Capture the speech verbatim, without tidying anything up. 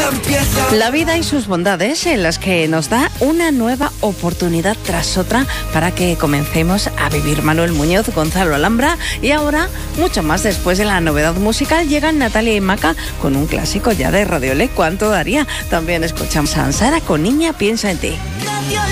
La vida y sus bondades en las que nos da una nueva oportunidad tras otra para que comencemos a vivir. Manuel Muñoz, Gonzalo Alhambra y ahora, mucho más después de la novedad musical, llegan Natalia y Maca con un clásico ya de Radiolé, ¿cuánto daría? También escuchamos a Ansara con Niña piensa en ti. Radio